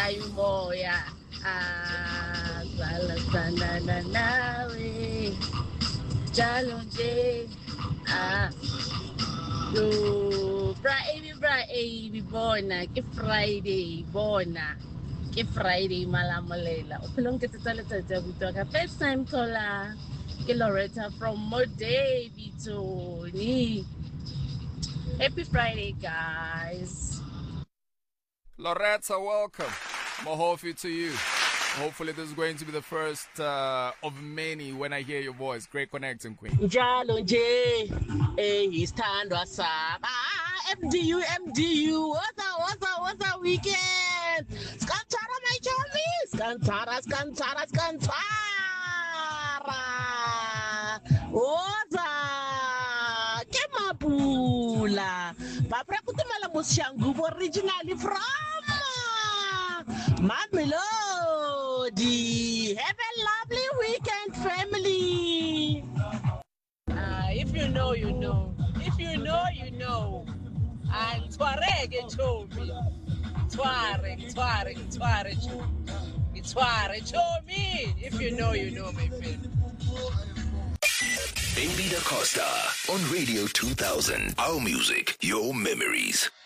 Shaya moya. Zala sana nawe. Jalo nje. Yo, Friday bona, ke Friday bona. Ke Friday malamolela. O pelong ke tsala tsa butwa ka first time tola. Ke Loretta from Mode Bitoni. Happy Friday, guys. Loretta, welcome. Mahofi to you. Hopefully this is going to be the first of many when I hear your voice. Great connecting, Queen. Njalo nje, istandwa sama. MDU, what's a weekend? Skantara, my chummy. Skantara. Oza, Kemapula. Babra kutumala mushangu originally from Mamelodi. Have a lovely weekend, family. If you know, you know. If you know, you know. And Tuareg Chomi. Tuareg Chomi. If you know, you know, my friend. Baby Da Costa on Radio 2000. Our music, your memories.